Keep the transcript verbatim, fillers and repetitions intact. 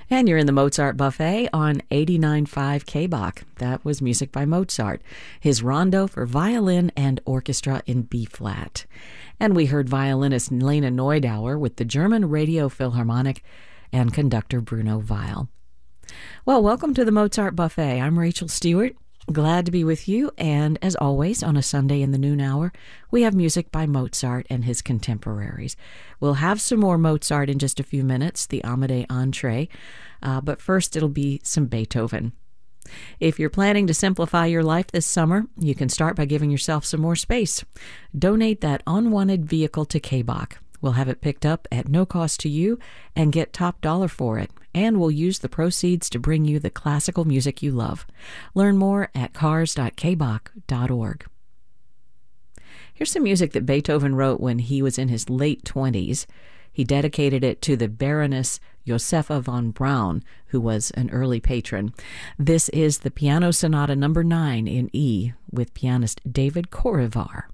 And you're in the Mozart Buffet on eighty-nine point five K B O C. That was music by Mozart, his rondo for violin and orchestra in B-flat. And we heard violinist Lena Neudauer with the German Radio Philharmonic and conductor Bruno Weil. Well, welcome to the Mozart Buffet. I'm Rachel Stewart. Glad to be with you, and as always, on a Sunday in the noon hour, we have music by Mozart and his contemporaries. We'll have some more Mozart in just a few minutes, the Amédée entree, uh, but first it'll be some Beethoven. If you're planning to simplify your life this summer, you can start by giving yourself some more space. Donate that unwanted vehicle to K B O C. We'll have it picked up at no cost to you and get top dollar for it. And we'll use the proceeds to bring you the classical music you love. Learn more at cars dot k b o c dot org. Here's some music that Beethoven wrote when he was in his late twenties. He dedicated it to the Baroness Josepha von Braun, who was an early patron. This is the Piano Sonata number nine in E with pianist David Korivar.